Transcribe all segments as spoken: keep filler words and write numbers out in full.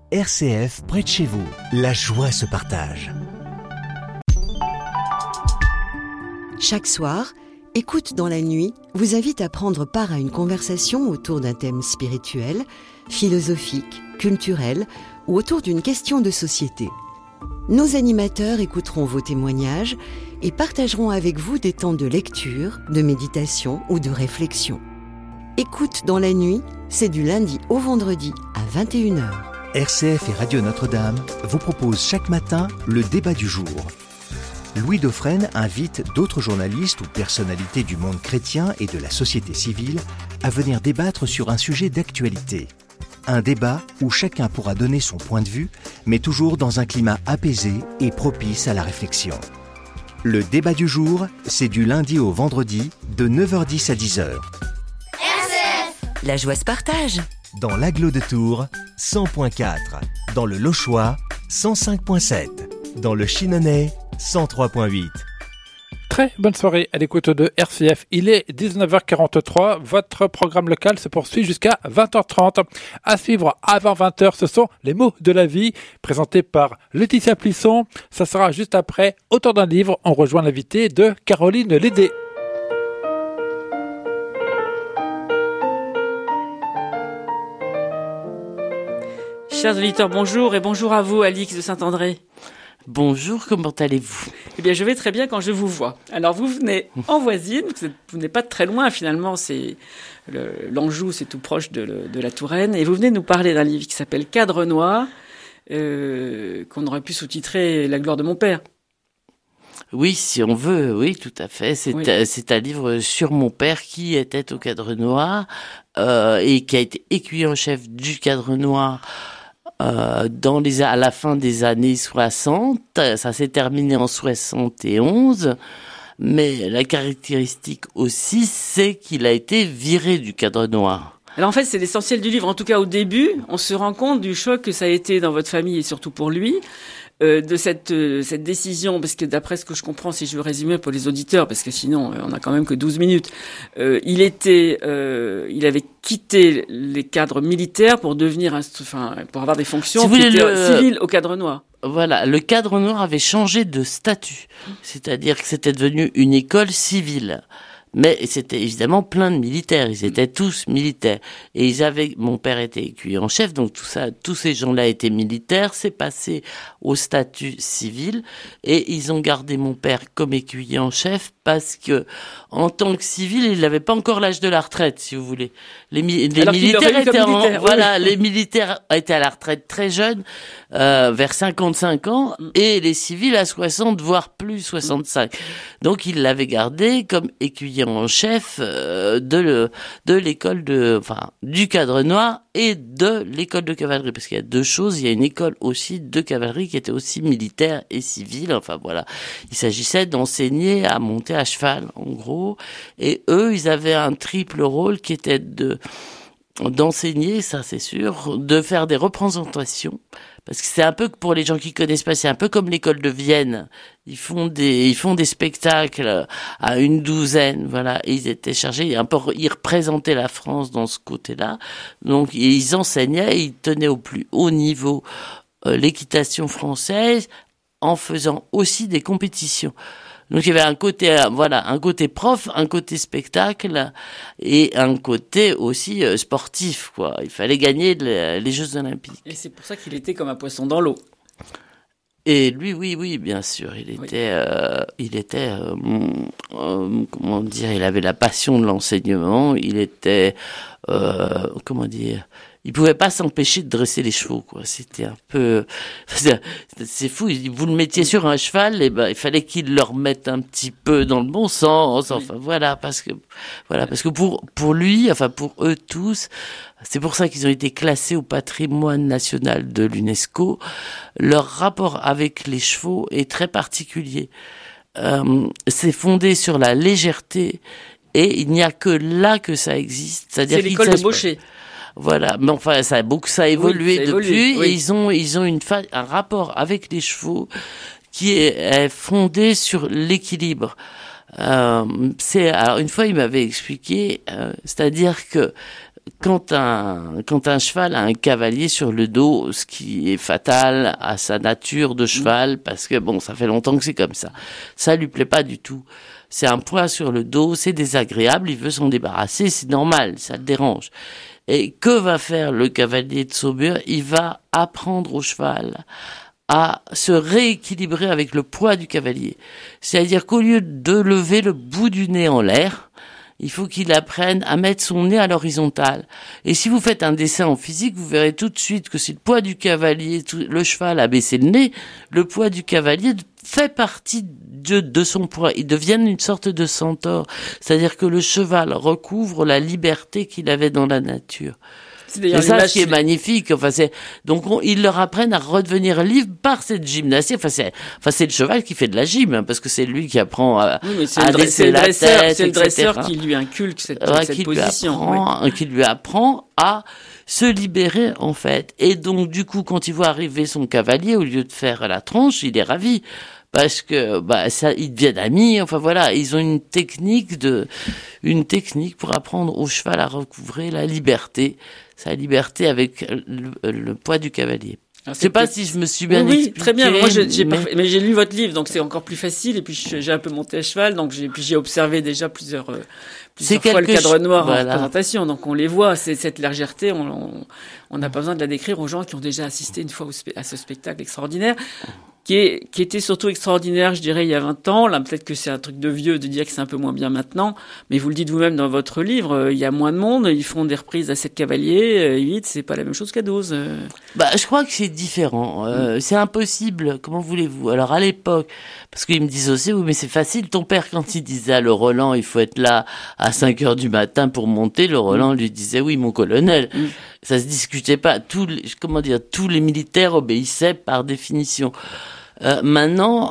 R C F près de chez vous. La joie se partage. Chaque soir, Écoute dans la nuit vous invite à prendre part à une conversation autour d'un thème spirituel, philosophique, culturel ou autour d'une question de société. Nos animateurs écouteront vos témoignages et partageront avec vous des temps de lecture, de méditation ou de réflexion. Écoute dans la nuit, c'est du lundi au vendredi à vingt et une heures. R C F et Radio Notre-Dame vous proposent chaque matin le débat du jour. Louis Dauphren invite d'autres journalistes ou personnalités du monde chrétien et de la société civile à venir débattre sur un sujet d'actualité. Un débat où chacun pourra donner son point de vue, mais toujours dans un climat apaisé et propice à la réflexion. Le débat du jour, c'est du lundi au vendredi de neuf heures dix à dix heures. R C F. La joie se partage. Dans l'Agglo de Tours, cent virgule quatre. Dans le Lochois, cent cinq virgule sept. Dans le Chinonais, cent trois virgule huit. Très bonne soirée à l'écoute de R C F. Il est dix-neuf heures quarante-trois. Votre programme local se poursuit jusqu'à vingt heures trente. À suivre avant vingt heures, ce sont les mots de la vie présentés par Laetitia Plisson. Ça sera juste après. Auteur d'un livre, on rejoint l'invité de Caroline Lédé. Chers auditeurs, bonjour et bonjour à vous, Alix de Saint-André. Bonjour, comment allez-vous ? Eh bien, je vais très bien quand je vous vois. Alors, vous venez en voisine, vous, êtes, vous n'êtes pas très loin finalement, c'est le, l'Anjou, c'est tout proche de, de la Touraine, et vous venez nous parler d'un livre qui s'appelle Cadre noir, euh, qu'on aurait pu sous-titrer La gloire de mon père. Oui, si on veut, oui, tout à fait. C'est, oui. un, c'est un livre sur mon père qui était au Cadre noir euh, et qui a été écuyer en chef du Cadre noir. Euh, dans les, à la fin des années soixante, ça s'est terminé en soixante et onze, mais la caractéristique aussi, c'est qu'il a été viré du Cadre noir. Alors en fait, c'est l'essentiel du livre. En tout cas, au début, on se rend compte du choc que ça a été dans votre famille et surtout pour lui. Euh, de cette euh, cette décision, parce que d'après ce que je comprends, si je veux résumer pour les auditeurs, parce que sinon euh, on a quand même que douze minutes, euh, il était, euh, il avait quitté les cadres militaires pour devenir, instru- enfin pour avoir des fonctions si qui étaient le... civiles au Cadre noir. Voilà, le Cadre noir avait changé de statut, c'est-à-dire que c'était devenu une école civile. Mais c'était évidemment plein de militaires, ils étaient tous militaires. Et ils avaient, mon père était écuyer en chef, donc tout ça, tous ces gens-là étaient militaires, c'est passé au statut civil, et ils ont gardé mon père comme écuyer en chef parce que, en tant que civil, il n'avait pas encore l'âge de la retraite, si vous voulez. Les, mi- les militaires étaient en, militaire, voilà, oui. Les militaires étaient à la retraite très jeunes, euh, vers cinquante-cinq ans, et les civils à soixante, voire plus soixante-cinq. Donc il l'avait gardé comme écuyer en chef euh, de le, de l'école de, enfin, du Cadre noir et de l'école de cavalerie, parce qu'il y a deux choses. Il y a une école aussi de cavalerie qui était aussi militaire et civile. Enfin voilà, il s'agissait d'enseigner à monter à cheval, en gros. Et eux, ils avaient un triple rôle qui était de d'enseigner, ça c'est sûr, de faire des représentations. Parce que c'est un peu, pour les gens qui connaissent pas, c'est un peu comme l'école de Vienne. Ils font des, ils font des spectacles à une douzaine, voilà. Et ils étaient chargés, un peu, ils représentaient la France dans ce côté-là. Donc, ils enseignaient, ils tenaient au plus haut niveau euh, l'équitation française en faisant aussi des compétitions. Donc il y avait un côté, voilà, un côté prof, un côté spectacle et un côté aussi euh, sportif, quoi. Il fallait gagner les, les Jeux Olympiques. Et c'est pour ça qu'il était comme un poisson dans l'eau. Et lui, oui, oui, bien sûr, il était, oui. euh, il était, euh, euh, comment dire, il avait la passion de l'enseignement. Il était, euh, comment dire. Il pouvait pas s'empêcher de dresser les chevaux, quoi. C'était un peu, c'est fou. Vous le mettiez sur un cheval, et ben, il fallait qu'il le remette un petit peu dans le bon sens. Enfin, oui. voilà, parce que, voilà, parce que pour, pour lui, enfin, pour eux tous, c'est pour ça qu'ils ont été classés au patrimoine national de l'UNESCO. Leur rapport avec les chevaux est très particulier. Euh, c'est fondé sur la légèreté, et il n'y a que là que ça existe. C'est-à-dire c'est l'école de Baucher. Voilà, mais enfin ça a beaucoup ça a évolué oui, ça a depuis évolué, oui. Et ils ont ils ont une fa- un rapport avec les chevaux qui est, est fondé sur l'équilibre. Euh, c'est alors une fois il m'avait expliqué, euh, c'est-à-dire que quand un, quand un cheval a un cavalier sur le dos, ce qui est fatal à sa nature de cheval, parce que bon, ça fait longtemps que c'est comme ça. Ça lui plaît pas du tout. C'est un poids sur le dos, c'est désagréable, il veut s'en débarrasser, c'est normal, ça le dérange. Et que va faire le cavalier de Saumur? Il va apprendre au cheval à se rééquilibrer avec le poids du cavalier. C'est-à-dire qu'au lieu de lever le bout du nez en l'air, il faut qu'il apprenne à mettre son nez à l'horizontale. Et si vous faites un dessin en physique, vous verrez tout de suite que si le poids du cavalier, tout, le cheval a baissé le nez, le poids du cavalier fait partie de, de son poids. Il devient une sorte de centaure. C'est-à-dire que le cheval recouvre la liberté qu'il avait dans la nature. C'est, c'est ça ce qui est magnifique. Enfin, c'est donc on, ils leur apprennent à redevenir libres par cette gymnastique. Enfin, c'est, enfin, c'est le cheval qui fait de la gym, hein, parce que c'est lui qui apprend à, oui, mais c'est à le, dresser c'est la le dresseur, tête, c'est le dresseur et cetera qui lui inculque cette, ouais, cette qui position, lui apprend, oui. qui lui apprend à se libérer en fait. Et donc du coup, quand il voit arriver son cavalier, au lieu de faire la tronche, il est ravi. Parce que bah ça, ils deviennent amis. Enfin voilà, ils ont une technique de, une technique pour apprendre au cheval à recouvrer la liberté, sa liberté avec le, le poids du cavalier. Je sais pas si je me suis bien oui, expliqué. Oui, très bien. Moi, j'ai, j'ai mais... Parfait... mais j'ai lu votre livre, donc c'est encore plus facile. Et puis j'ai un peu monté à cheval, donc j'ai puis j'ai observé déjà plusieurs, euh, plusieurs fois le cadre noir voilà. en représentation. Donc on les voit. C'est cette légèreté. On on n'a pas besoin de la décrire aux gens qui ont déjà assisté une fois au spe... à ce spectacle extraordinaire. Qui, est, qui était surtout extraordinaire, je dirais, il y a vingt ans. Là, peut-être que c'est un truc de vieux de dire que c'est un peu moins bien maintenant. Mais vous le dites vous-même dans votre livre, euh, il y a moins de monde. Ils font des reprises à sept cavaliers. Euh, huit, c'est pas la même chose qu'à douze. Euh. Bah, je crois que c'est différent. Euh, mmh. C'est impossible. Comment voulez-vous? Alors, à l'époque, parce qu'ils me disent aussi, oui, mais c'est facile. Ton père, quand il disait à le Roland, il faut être là à cinq heures du matin pour monter, le Roland mmh. lui disait, oui, mon colonel. Mmh. Ça se discutait pas. Tous les, comment dire, tous les militaires obéissaient par définition. Euh, maintenant,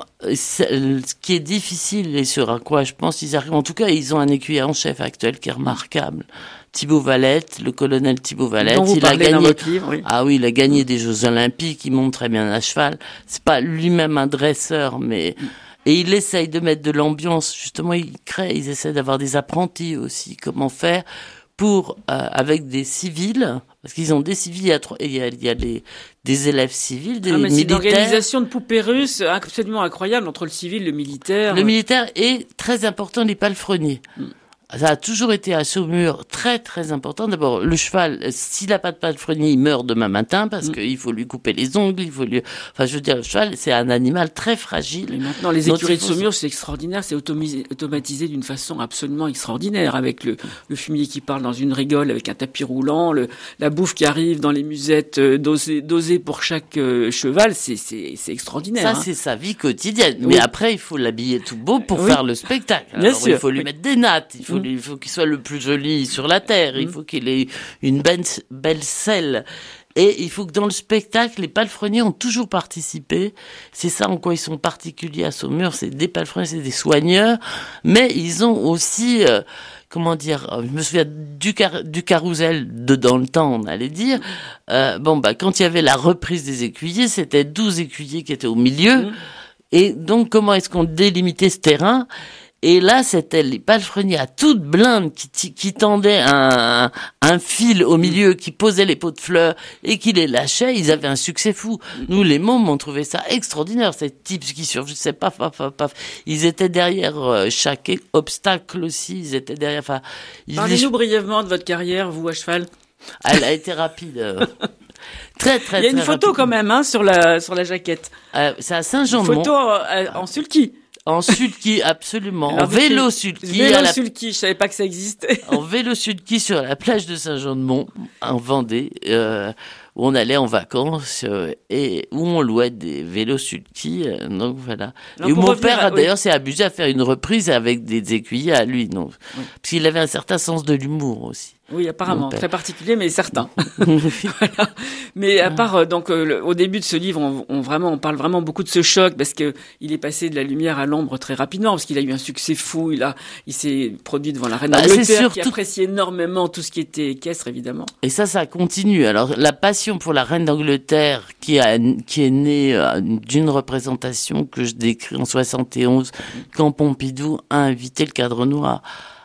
ce qui est difficile et sur à quoi je pense ils arrivent, en tout cas, ils ont un écuyer en chef actuel qui est remarquable. Thibaut Valette, le colonel Thibaut Valette, il a gagné. Dans votre livre, oui. Ah oui, il a gagné des Jeux Olympiques, il monte très bien à cheval. C'est pas lui-même un dresseur, mais et il essaye de mettre de l'ambiance. Justement, il crée, ils essaient d'avoir des apprentis aussi. Comment faire pour euh, avec des civils, parce qu'ils ont des civils, il y a, il y a, il y a des, des élèves civils, des ah, mais militaires. C'est une organisation de poupées russes absolument incroyable entre le civil et le militaire. Le militaire est très important, les palefreniers. Mm. Ça a toujours été à Saumur très très important. D'abord, le cheval, s'il n'a pas de palefrenier, il meurt demain matin parce mmh. qu'il faut lui couper les ongles, il faut lui... Enfin, je veux dire, le cheval, c'est un animal très fragile. Et maintenant, les écuries de Saumur, c'est extraordinaire, c'est automisé, automatisé d'une façon absolument extraordinaire, avec le, le fumier qui parle dans une rigole, avec un tapis roulant, le, la bouffe qui arrive dans les musettes euh, dosées, dosées pour chaque euh, cheval, c'est, c'est, c'est extraordinaire. Ça, hein. c'est sa vie quotidienne. Oui. Mais après, il faut l'habiller tout beau pour oui. faire le spectacle. Alors, Bien sûr. Il faut lui oui. mettre des nattes, il faut il faut qu'il soit le plus joli sur la terre, mmh. il faut qu'il ait une belle, belle selle. Et il faut que dans le spectacle, les palefreniers ont toujours participé. C'est ça en quoi ils sont particuliers à Saumur, c'est des palefreniers, c'est des soigneurs, mais ils ont aussi... Euh, comment dire, je me souviens du, car, du carrousel de dans le temps, on allait dire. Euh, bon, bah, quand il y avait la reprise des écuyers, c'était douze écuyers qui étaient au milieu. Mmh. Et donc, comment est-ce qu'on délimitait ce terrain? Et là, c'était les palefreniers à toute blinde qui, qui tendaient un, un fil au milieu, qui posaient les pots de fleurs et qui les lâchaient. Ils avaient un succès fou. Nous, les mômes, on trouvait ça extraordinaire. Ces types qui surgissaient, paf, paf, paf, paf. Ils étaient derrière chaque obstacle aussi. Ils étaient derrière. Enfin, parlez-nous brièvement de votre carrière, vous, à cheval. Elle a été rapide. Très, très, Il y a une très photo rapide. Quand même, hein, sur la, sur la jaquette. Euh, c'est à Saint-Jean-de-Mont. Photo euh, en sulky. En sulky, absolument. Alors, en vélo sulky. Vélo la... sulky, je savais pas que ça existait. En vélo sulky sur la plage de Saint-Jean-de-Mont, en Vendée, euh, où on allait en vacances, euh, et où on louait des vélos sulky, euh, donc voilà. Alors, et où mon père, à, d'ailleurs, oui. s'est amusé à faire une reprise avec des écuyers à lui, non. Oui. Parce qu'il avait un certain sens de l'humour aussi. Oui, apparemment, très particulier, mais certain. Voilà. Mais à part, euh, donc, euh, le, au début de ce livre, on, on vraiment, on parle vraiment beaucoup de ce choc parce que il est passé de la lumière à l'ombre très rapidement, parce qu'il a eu un succès fou. Il a, il s'est produit devant la reine d'Angleterre, bah, qui appréciait énormément tout ce qui était équestre, évidemment. Et ça, ça continue. Alors, la passion pour la reine d'Angleterre, qui a, qui est née euh, d'une représentation que je décris en soixante et onze, quand Pompidou a invité le Cadre Noir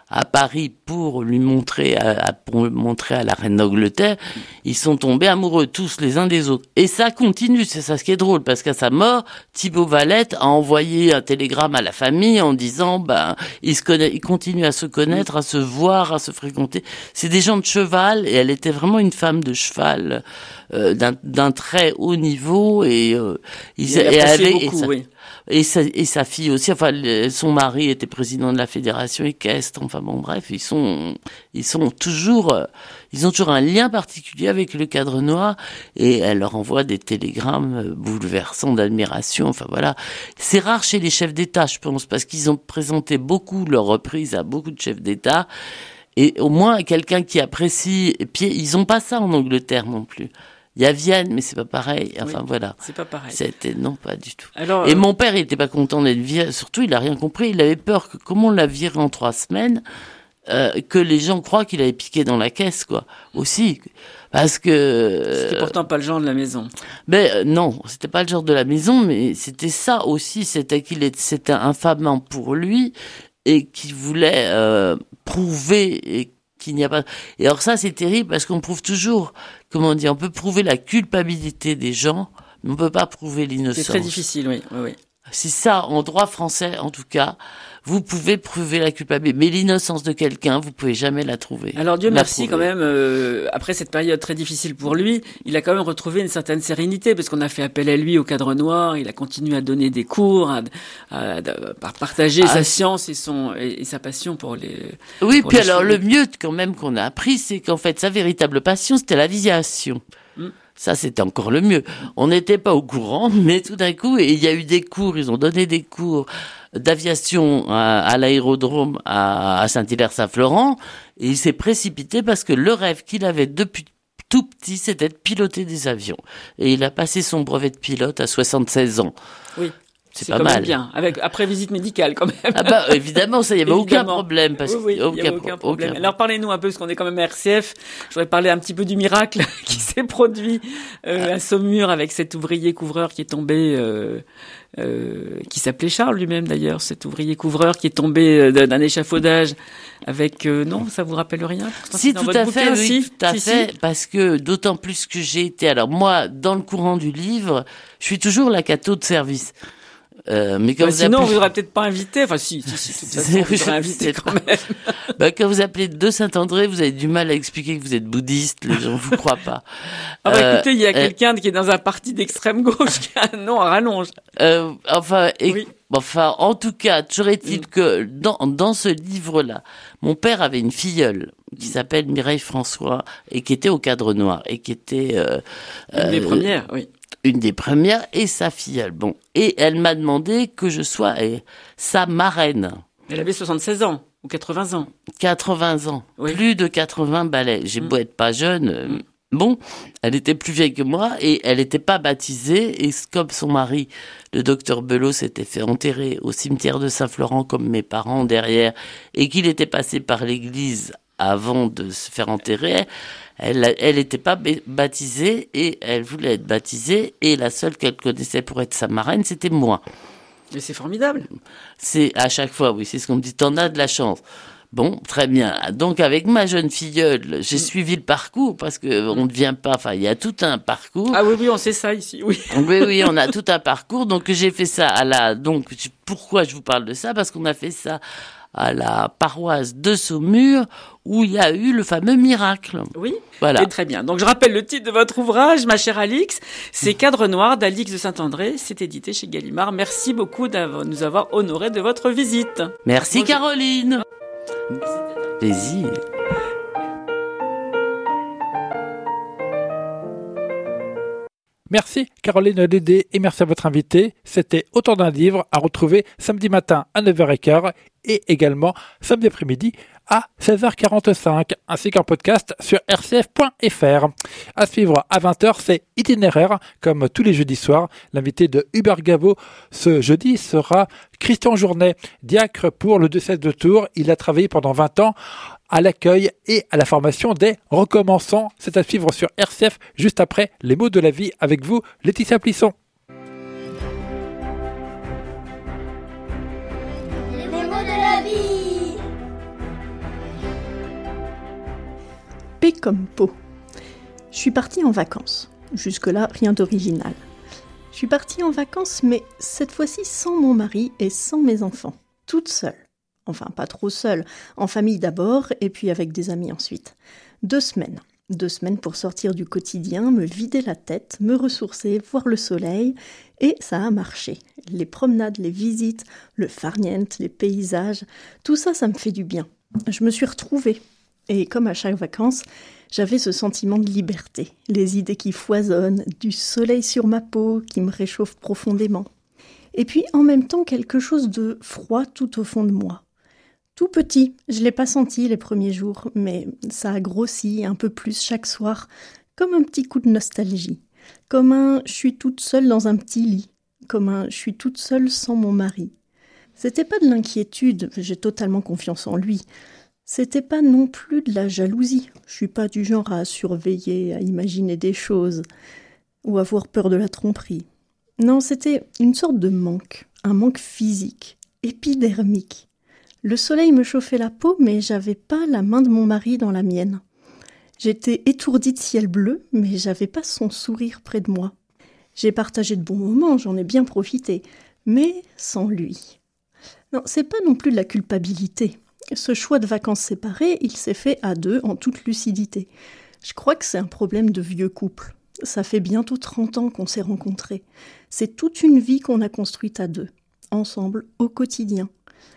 à Paris pour lui montrer à, à, pour le montrer à la reine d'Angleterre, ils sont tombés amoureux tous les uns des autres. Et ça continue, c'est ça ce qui est drôle, parce qu'à sa mort, Thibaut Valette a envoyé un télégramme à la famille en disant, ben, ils se connaissent, ils continuent à se connaître, à se voir, à se fréquenter. C'est des gens de cheval, et elle était vraiment une femme de cheval, euh, d'un, d'un très haut niveau, et, euh, ils, et et avec, beaucoup, et, sa, oui. et, sa, et sa fille aussi, enfin, le, son mari était président de la fédération équestre, enfin bon, bref, ils sont, ils sont toujours, euh, ils ont toujours un lien particulier avec le Cadre Noir, et elle leur envoie des télégrammes bouleversants d'admiration, enfin voilà. C'est rare chez les chefs d'État, je pense, parce qu'ils ont présenté beaucoup leur reprise à beaucoup de chefs d'État, et au moins quelqu'un qui apprécie, et puis ils ont pas ça en Angleterre non plus. Il y a Vienne, mais c'est pas pareil. Enfin, oui, voilà. C'est pas pareil. C'était, non, pas du tout. Alors, et euh... mon père, il était pas content d'être viré. Surtout, il a rien compris. Il avait peur que, comme on l'a viré en trois semaines, euh, que les gens croient qu'il avait piqué dans la caisse, quoi. Aussi. Parce que... C'était pourtant pas le genre de la maison. Ben, euh, non, c'était pas le genre de la maison, mais c'était ça aussi. C'était qu'il était, c'était infamant pour lui et qu'il voulait, euh, prouver et qu'il n'y a pas... Et alors ça, c'est terrible parce qu'on prouve toujours, comment dire, on peut prouver la culpabilité des gens, mais on peut pas prouver l'innocence. C'est très difficile, oui, oui, oui. C'est ça, en droit français, en tout cas, vous pouvez prouver la culpabilité, mais l'innocence de quelqu'un, vous pouvez jamais la trouver. Alors Dieu merci prouver. quand même, euh, après cette période très difficile pour lui, il a quand même retrouvé une certaine sérénité, parce qu'on a fait appel à lui au Cadre Noir, il a continué à donner des cours, à, à, à partager ah, sa science et son et, et sa passion pour les... Oui, pour puis les alors cheveux. Le mieux quand même qu'on a appris, c'est qu'en fait, sa véritable passion, c'était l'aviation. Hum. Ça, c'était encore le mieux. On n'était pas au courant, mais tout d'un coup, il y a eu des cours, ils ont donné des cours d'aviation à, à l'aérodrome à, à Saint-Hilaire-Saint-Florent, et il s'est précipité parce que le rêve qu'il avait depuis tout petit, c'était de piloter des avions. Et il a passé son brevet de pilote à soixante-seize ans. Oui. C'est, c'est pas quand mal. Même bien, avec après visite médicale quand même. Ah bah évidemment, ça, il y avait aucun problème. Parce oui, oui, il n'y avait aucun problème. Aucun... Alors parlez-nous un peu, parce qu'on est quand même à R C F. Je voudrais parler un petit peu du miracle qui s'est produit euh, ah. à Saumur avec cet ouvrier couvreur qui est tombé, euh, euh, qui s'appelait Charles lui-même d'ailleurs, cet ouvrier couvreur qui est tombé d'un échafaudage avec... Euh, non, ça vous rappelle rien? Si, tout à fait, oui, tout à fait, si. Parce que d'autant plus que j'ai été... Alors moi, dans le courant du livre, je suis toujours la cato de service. Euh, mais quand bah vous sinon, appelez... on vous aurait peut-être pas invité. Enfin, si, si, si, de toute façon, vous aurez invité quand même. bah, quand vous appelez de Saint-André, vous avez du mal à expliquer que vous êtes bouddhiste. Les gens vous croient pas. Ah bah, euh, écoutez, il y a euh, quelqu'un qui est dans un parti d'extrême gauche qui a un nom à rallonge. Euh, enfin, et, oui. enfin, en tout cas, toujours est-il que dans, dans ce livre-là, mon père avait une filleule qui s'appelle Mireille François et qui était au Cadre Noir et qui était euh, une des euh, premières, oui. Une des premières et sa filleule. Bon, et elle m'a demandé que je sois eh, sa marraine. Elle avait soixante-seize ans ou quatre-vingts ans. quatre-vingts ans, oui. Plus de quatre-vingts balais. J'ai mmh. beau être pas jeune, euh, mmh. bon, elle était plus vieille que moi et elle n'était pas baptisée. Et comme son mari, le docteur Belot, s'était fait enterrer au cimetière de Saint-Florent comme mes parents derrière, et qu'il était passé par l'église avant de se faire enterrer, elle elle était pas baptisée et elle voulait être baptisée et la seule qu'elle connaissait pour être sa marraine, c'était moi. Mais c'est formidable. C'est à chaque fois, oui, c'est ce qu'on me dit, t'en as de la chance. Bon, très bien. Donc avec ma jeune filleule, j'ai mmh. suivi le parcours parce que on ne vient pas. Enfin, il y a tout un parcours. Ah oui, oui, on sait ça ici. Oui. Oui, oui, on a tout un parcours. Donc j'ai fait ça à la. Donc pourquoi je vous parle de ça? Parce qu'on a fait ça à la paroisse de Saumur, où il y a eu le fameux miracle. Oui, voilà. Et très bien. Donc je rappelle le titre de votre ouvrage, ma chère Alix, c'est Cadre Noir d'Alix de Saint-André, c'est édité chez Gallimard. Merci beaucoup de nous avoir honorés de votre visite. Merci Bonjour. Caroline. Plaisir. Merci Caroline Lédé et merci à votre invité. C'était Autour d'un livre à retrouver samedi matin à neuf heures quinze et également samedi après-midi à seize heures quarante-cinq ainsi qu'un podcast sur r c f point f r. À suivre à vingt heures, c'est Itinéraire comme tous les jeudis soirs. L'invité de Hubert Gaveau ce jeudi sera Christian Journet, diacre pour le diocèse de Tours. Il a travaillé pendant vingt ans à l'accueil et à la formation des recommençants. C'est à suivre sur R C F juste après les mots de la vie avec vous, Laetitia Plisson. Les mots de la vie. P comme pot. Je suis partie en vacances. Jusque-là, rien d'original. Je suis partie en vacances, mais cette fois-ci sans mon mari et sans mes enfants. Toute seule. Enfin, pas trop seule. En famille d'abord, et puis avec des amis ensuite. Deux semaines. Deux semaines pour sortir du quotidien, me vider la tête, me ressourcer, voir le soleil. Et ça a marché. Les promenades, les visites, le farniente, les paysages, tout ça, ça me fait du bien. Je me suis retrouvée. Et comme à chaque vacances, j'avais ce sentiment de liberté. Les idées qui foisonnent, du soleil sur ma peau qui me réchauffe profondément. Et puis en même temps, quelque chose de froid tout au fond de moi. Tout petit, je ne l'ai pas senti les premiers jours, mais ça a grossi un peu plus chaque soir, comme un petit coup de nostalgie, comme un « je suis toute seule dans un petit lit », comme un « je suis toute seule sans mon mari ». C'était pas de l'inquiétude, j'ai totalement confiance en lui. C'était pas non plus de la jalousie, je suis pas du genre à surveiller, à imaginer des choses, ou avoir peur de la tromperie. Non, c'était une sorte de manque, un manque physique, épidermique. Le soleil me chauffait la peau, mais j'avais pas la main de mon mari dans la mienne. J'étais étourdie de ciel bleu, mais j'avais pas son sourire près de moi. J'ai partagé de bons moments, j'en ai bien profité, mais sans lui. Non, c'est pas non plus de la culpabilité. Ce choix de vacances séparées, il s'est fait à deux en toute lucidité. Je crois que c'est un problème de vieux couple. Ça fait bientôt trente ans qu'on s'est rencontrés. C'est toute une vie qu'on a construite à deux, ensemble, au quotidien.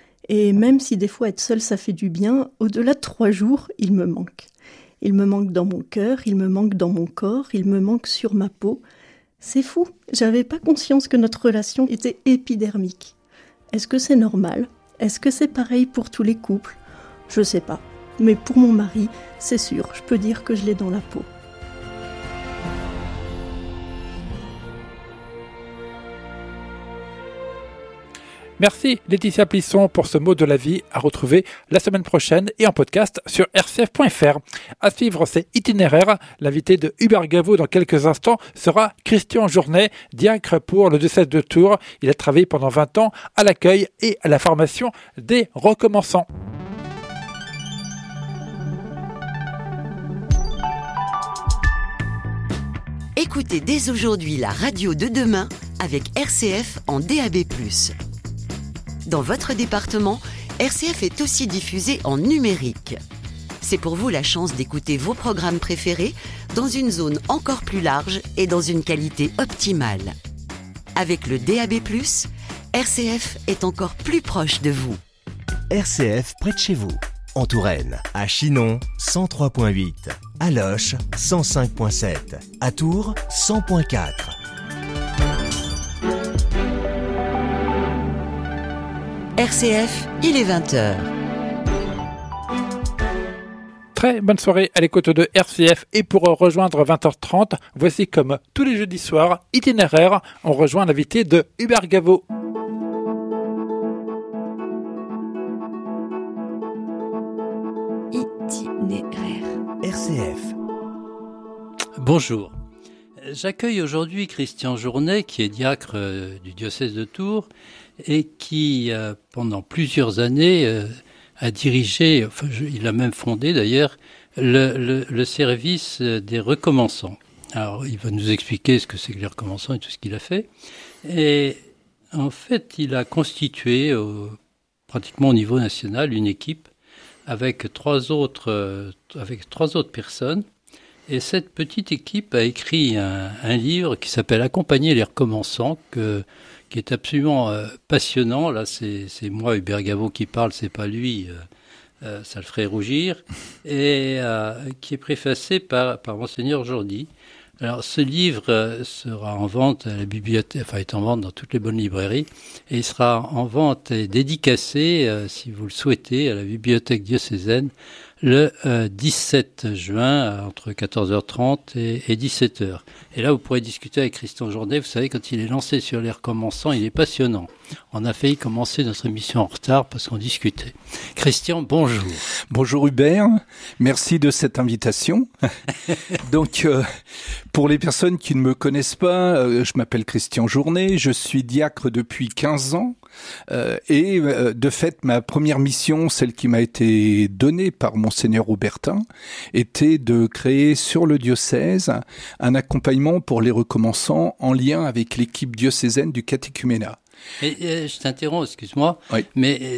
Et même si des fois être seule ça fait du bien, au-delà de trois jours, il me manque. Il me manque dans mon cœur, il me manque dans mon corps, il me manque sur ma peau. C'est fou, j'avais pas conscience que notre relation était épidermique. Est-ce que c'est normal ? Est-ce que c'est pareil pour tous les couples ? Je sais pas. Mais pour mon mari, c'est sûr, je peux dire que je l'ai dans la peau. Merci Laetitia Plisson pour ce mot de la vie à retrouver la semaine prochaine et en podcast sur r c f point f r. À suivre, c'est Itinéraire. L'invité de Hubert Gaveau dans quelques instants sera Christian Journet, diacre pour le diocèse de Tours. Il a travaillé pendant vingt ans à l'accueil et à la formation des recommençants. Écoutez dès aujourd'hui la radio de demain avec R C F en D A B plus. Dans votre département, R C F est aussi diffusé en numérique. C'est pour vous la chance d'écouter vos programmes préférés dans une zone encore plus large et dans une qualité optimale. Avec le D A B plus, R C F est encore plus proche de vous. R C F près de chez vous. En Touraine, à Chinon, cent trois virgule huit. À Loches, cent cinq virgule sept. À Tours, cent virgule quatre. R C F, il est vingt heures. Très bonne soirée à l'écoute de R C F et pour rejoindre vingt heures trente, voici comme tous les jeudis soirs, Itinéraire, on rejoint l'invité de Hubert Gaveau. Itinéraire. R C F. Bonjour. J'accueille aujourd'hui Christian Journet, qui est diacre euh, du diocèse de Tours et qui, euh, pendant plusieurs années, euh, a dirigé, enfin, je, il a même fondé d'ailleurs, le, le, le service des recommençants. Alors, il va nous expliquer ce que c'est que les recommençants et tout ce qu'il a fait. Et en fait, il a constitué, au, pratiquement au niveau national, une équipe avec trois autres, euh, avec trois autres personnes. Et cette petite équipe a écrit un, un livre qui s'appelle « Accompagner les recommençants », que, qui est absolument euh, passionnant. Là, c'est, c'est moi, Hubert Gaveau, qui parle, c'est pas lui, euh, euh, ça le ferait rougir, et euh, qui est préfacé par, par Monseigneur Jourdi. Alors, ce livre euh, sera en vente à la bibliothèque, enfin, est en vente dans toutes les bonnes librairies, et il sera en vente et dédicacé, euh, si vous le souhaitez, à la bibliothèque diocésaine, le euh, dix-sept juin, entre quatorze heures trente et, et dix-sept heures. Et là, vous pourrez discuter avec Christian Journet. Vous savez, quand il est lancé sur les recommençants, il est passionnant. On a failli commencer notre émission en retard parce qu'on discutait. Christian, bonjour. Bonjour Hubert, merci de cette invitation. Donc, euh, Pour les personnes qui ne me connaissent pas, euh, je m'appelle Christian Journet, je suis diacre depuis quinze ans euh, et euh, de fait ma première mission, celle qui m'a été donnée par Monseigneur Aubertin, était de créer sur le diocèse un accompagnement pour les recommençants en lien avec l'équipe diocésaine du catéchuménat. Et, euh, je t'interromps, excuse-moi, oui. mais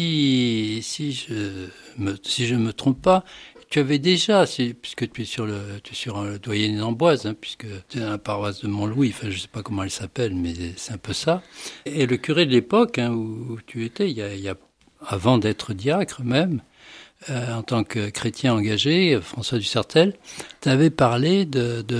si si je me si je me trompe pas, tu avais déjà, si, puisque tu es sur le tu es sur le doyenné d'Amboise, hein, puisque tu es dans la paroisse de Montlouis, enfin je sais pas comment elle s'appelle, mais c'est un peu ça. Et le curé de l'époque hein, où, où tu étais, il y a, il y a avant d'être diacre même, euh, en tant que chrétien engagé, François Ducertel, t'avais parlé de, de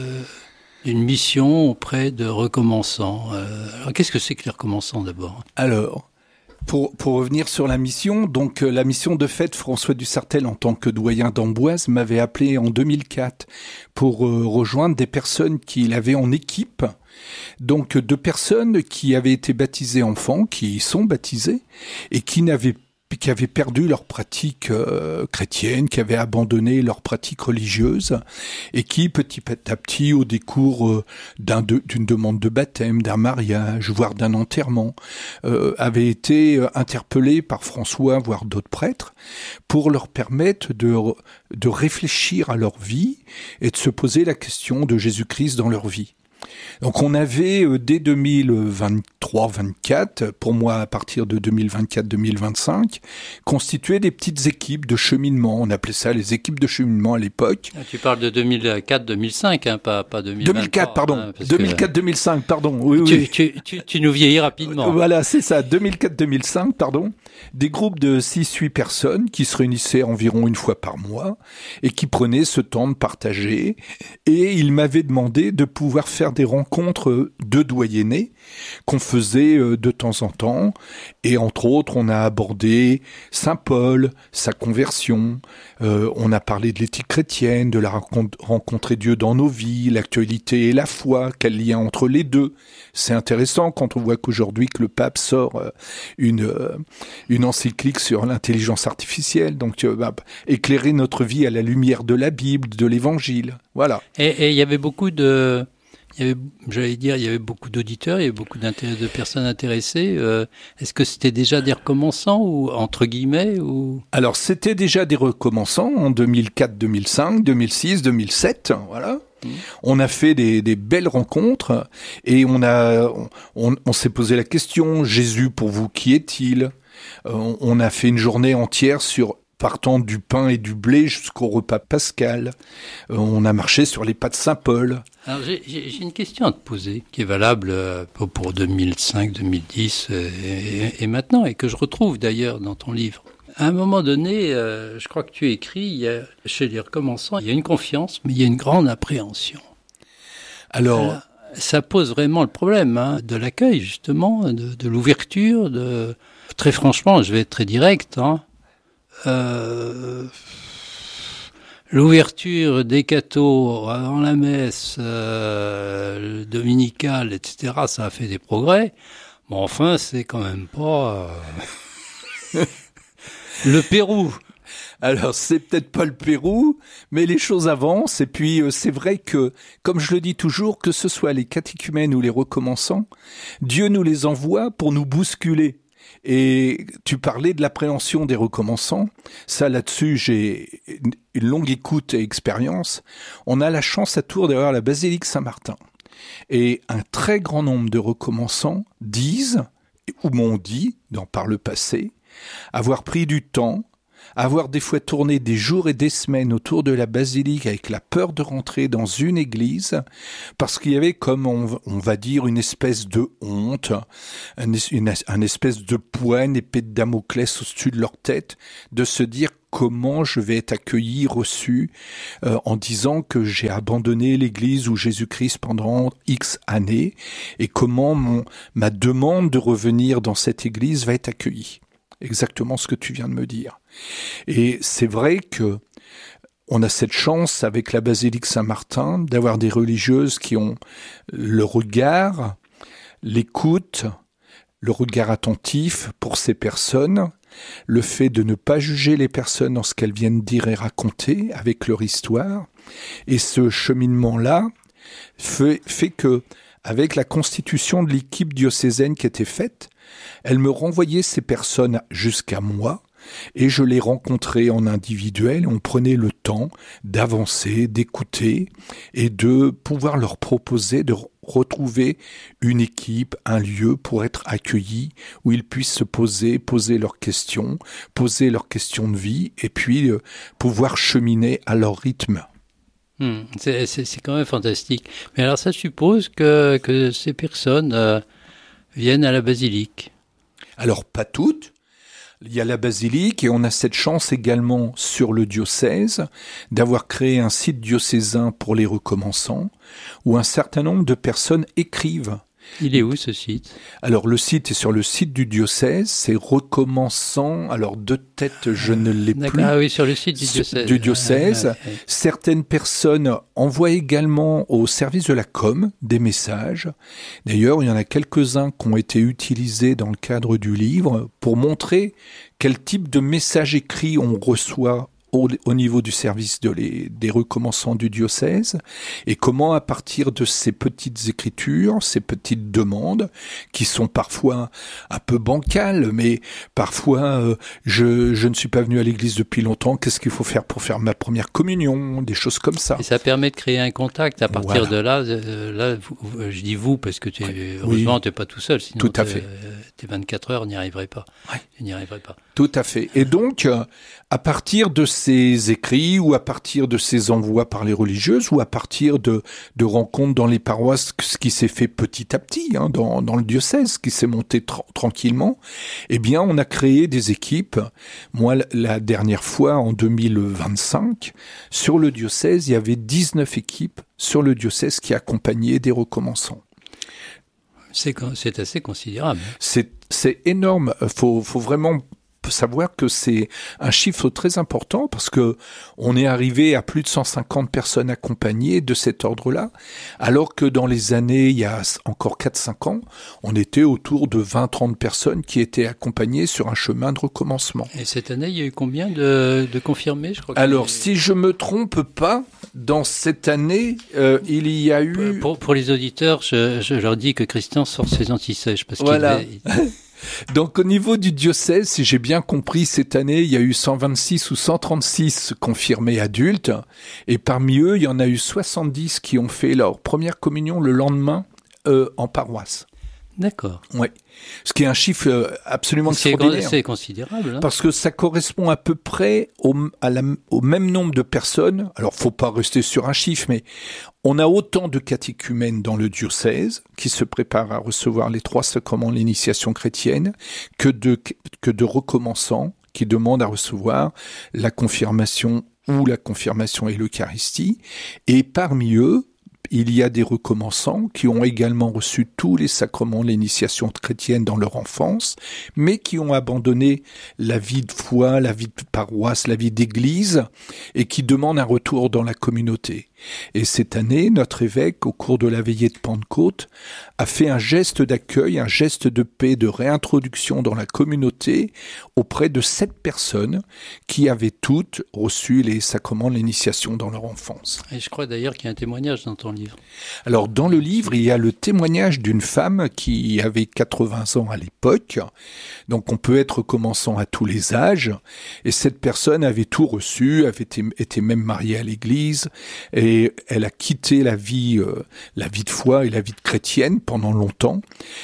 d'une mission auprès de recommençants. Euh, alors qu'est-ce que c'est que les recommençants d'abord ? Alors, pour, pour revenir sur la mission, donc euh, la mission de fait, François Ducertel en tant que doyen d'Amboise m'avait appelé en deux mille quatre pour euh, rejoindre des personnes qu'il avait en équipe. Donc deux personnes qui avaient été baptisées enfants, qui sont baptisées et qui n'avaient qui avaient perdu leur pratique euh, chrétienne, qui avaient abandonné leur pratique religieuse et qui, petit à petit, au décours euh, d'un de, d'une demande de baptême, d'un mariage, voire d'un enterrement, euh, avaient été euh, interpellés par François, voire d'autres prêtres, pour leur permettre de, de réfléchir à leur vie et de se poser la question de Jésus-Christ dans leur vie. Donc on avait euh, dès deux mille vingt-trois vingt-quatre, pour moi à partir de deux mille vingt-quatre deux mille vingt-cinq, constitué des petites équipes de cheminement. On appelait ça les équipes de cheminement à l'époque. Ah, tu parles de deux mille quatre deux mille cinq, hein, pas, pas deux mille vingt-trois. deux mille quatre, pardon. Hein, deux mille quatre deux mille cinq, pardon. Oui, tu, oui. Tu, tu, tu nous vieillis rapidement. Voilà, c'est ça, deux mille quatre deux mille cinq, pardon. Des groupes de six huit personnes qui se réunissaient environ une fois par mois et qui prenaient ce temps de partager. Et ils m'avaient demandé de pouvoir faire des rencontres de doyennés qu'on faisait de temps en temps. Et entre autres, on a abordé Saint Paul, sa conversion. Euh, on a parlé de l'éthique chrétienne, de la rencontre, rencontrer Dieu dans nos vies, l'actualité et la foi, quel lien entre les deux. C'est intéressant quand on voit qu'aujourd'hui que le pape sort euh, une euh, une encyclique sur l'intelligence artificielle. Donc, euh, bah, éclairer notre vie à la lumière de la Bible, de l'Évangile. Voilà. Et il y avait beaucoup de... Il y avait, j'allais dire, il y avait beaucoup d'auditeurs, il y avait beaucoup de personnes intéressées. Euh, est-ce que c'était déjà des recommençants ou entre guillemets ou... Alors c'était déjà des recommençants en deux mille quatre deux mille cinq, deux mille six, deux mille sept, voilà. Mmh. On a fait des, des belles rencontres et on a, on, on s'est posé la question, Jésus pour vous, qui est-il ? euh, On a fait une journée entière sur partant du pain et du blé jusqu'au repas pascal. Euh, on a marché sur les pas de Saint Paul. Alors j'ai, j'ai une question à te poser, qui est valable euh, pour deux mille cinq, deux mille dix euh, et, et maintenant, et que je retrouve d'ailleurs dans ton livre. À un moment donné, euh, je crois que tu écris, il y a, chez les recommençants, il y a une confiance, mais il y a une grande appréhension. Alors... Alors ça pose vraiment le problème hein, de l'accueil, justement, de, de l'ouverture, de... Très franchement, je vais être très direct, hein. Euh, l'ouverture des cathos avant la messe euh, dominicale, et cetera, ça a fait des progrès. Mais enfin, c'est quand même pas euh... le Pérou. Alors, c'est peut-être pas le Pérou, mais les choses avancent. Et puis, euh, c'est vrai que, comme je le dis toujours, que ce soit les catéchumènes ou les recommençants, Dieu nous les envoie pour nous bousculer. Et tu parlais de l'appréhension des recommençants. Ça, là-dessus, j'ai une longue écoute et expérience. On a la chance à Tours d'avoir la basilique Saint-Martin. Et un très grand nombre de recommençants disent, ou m'ont dit, dans par le passé, avoir pris du temps, avoir des fois tourné des jours et des semaines autour de la basilique avec la peur de rentrer dans une église, parce qu'il y avait comme, on, on va dire, une espèce de honte, un, une, un espèce de poids, une épée de Damoclès au-dessus de leur tête, de se dire comment je vais être accueilli, reçu, euh, en disant que j'ai abandonné l'église où Jésus-Christ pendant X années, et comment mon, ma demande de revenir dans cette église va être accueillie. Exactement ce que tu viens de me dire. Et c'est vrai que on a cette chance avec la basilique Saint-Martin d'avoir des religieuses qui ont le regard, l'écoute, le regard attentif pour ces personnes. le fait de ne pas juger les personnes dans ce qu'elles viennent dire et raconter avec leur histoire. Et ce cheminement-là fait, fait que, avec la constitution de l'équipe diocésaine qui était faite, elle me renvoyait ces personnes jusqu'à moi, et je les rencontrais en individuel. On prenait le temps d'avancer, d'écouter et de pouvoir leur proposer de retrouver une équipe, un lieu pour être accueillis, où ils puissent se poser, poser leurs questions, poser leurs questions de vie, et puis euh, pouvoir cheminer à leur rythme. Mmh, c'est, c'est, c'est quand même fantastique. Mais alors ça suppose que, que ces personnes euh, viennent à la basilique. Alors pas toutes. Il y a la basilique et on a cette chance également sur le diocèse d'avoir créé un site diocésain pour les recommençants où un certain nombre de personnes écrivent. Il est où ce site ? Alors le site est sur le site du diocèse, c'est recommençant, alors de tête je ne l'ai D'accord. plus. Ah oui, sur le site du diocèse. Du diocèse. Ah, ah, ah. Certaines personnes envoient également au service de la com des messages. D'ailleurs, il y en a quelques-uns qui ont été utilisés dans le cadre du livre pour montrer quel type de message écrit on reçoit Au, au niveau du service de les, des recommençants du diocèse, et comment à partir de ces petites écritures, ces petites demandes, qui sont parfois un peu bancales, mais parfois euh, je, je ne suis pas venu à l'église depuis longtemps, qu'est-ce qu'il faut faire pour faire ma première communion, des choses comme ça. Et ça permet de créer un contact. À partir Voilà. de là, euh, là vous, vous, je dis vous parce que tu Oui. heureusement tu n'es pas tout seul, sinon Tout à fait. Euh, tes vingt-quatre heures n'y arriverait pas. Ouais. Tu n'y arriverais pas. Tout à fait. Et donc, euh, à partir de ces écrits ou à partir de ces envois par les religieuses ou à partir de, de rencontres dans les paroisses, ce qui s'est fait petit à petit hein, dans, dans le diocèse, qui s'est monté tra- tranquillement, eh bien, on a créé des équipes. Moi, la, la dernière fois, en deux mille vingt-cinq, sur le diocèse, il y avait dix-neuf équipes sur le diocèse qui accompagnaient des recommençants. C'est, c'est assez considérable. C'est, c'est énorme. Faut, faut vraiment savoir que c'est un chiffre très important parce que on est arrivé à plus de cent cinquante personnes accompagnées de cet ordre-là, alors que dans les années, il y a encore quatre cinq ans, on était autour de vingt à trente personnes qui étaient accompagnées sur un chemin de recommencement. Et cette année, il y a eu combien de, de confirmés, je crois que Alors, c'est... si je me trompe pas, dans cette année, euh, il y a eu... Pour, pour les auditeurs, je, je leur dis que Christian sort ses antisèches parce Voilà. qu'il est... Donc au niveau du diocèse, si j'ai bien compris, cette année, il y a eu cent vingt-six ou cent trente-six confirmés adultes, et parmi eux, il y en a eu soixante-dix qui ont fait leur première communion le lendemain euh, en paroisse. D'accord. Oui, ce qui est un chiffre euh, absolument c'est, extraordinaire. c'est considérable. Hein. Parce que ça correspond à peu près au, à la, au même nombre de personnes. Alors, faut pas rester sur un chiffre, mais on a autant de catéchumènes dans le diocèse qui se préparent à recevoir les trois sacrements de l'initiation chrétienne que de, que de recommençants qui demandent à recevoir la confirmation ou la confirmation et l'Eucharistie. Et parmi eux, il y a des recommençants qui ont également reçu tous les sacrements de l'initiation chrétienne dans leur enfance, mais qui ont abandonné la vie de foi, la vie de paroisse, la vie d'église, et qui demandent un retour dans la communauté. Et cette année, notre évêque, au cours de la veillée de Pentecôte, a fait un geste d'accueil, un geste de paix, de réintroduction dans la communauté auprès de sept personnes qui avaient toutes reçu les sacrements de l'initiation dans leur enfance. Et je crois d'ailleurs qu'il y a un témoignage dans ton livre. Alors, dans le livre, il y a le témoignage d'une femme qui avait quatre-vingts ans à l'époque. Donc, on peut être commençant à tous les âges. Et cette personne avait tout reçu, avait été, été même mariée à l'église, et elle a quitté la vie, euh, la vie de foi et la vie de chrétienne pendant longtemps.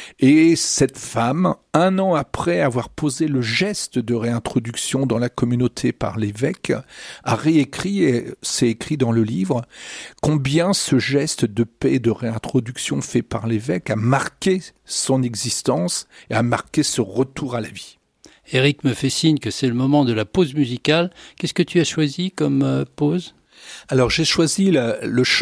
Et cette femme, un an après avoir posé le geste de réintroduction dans la communauté par l'évêque, a réécrit, et c'est écrit dans le livre, combien ce geste de paix et de réintroduction fait par l'évêque a marqué son existence et a marqué ce retour à la vie. Eric me fait signe que c'est le moment de la pause musicale. Qu'est-ce que tu as choisi comme euh, pause ? Alors j'ai choisi la, le chant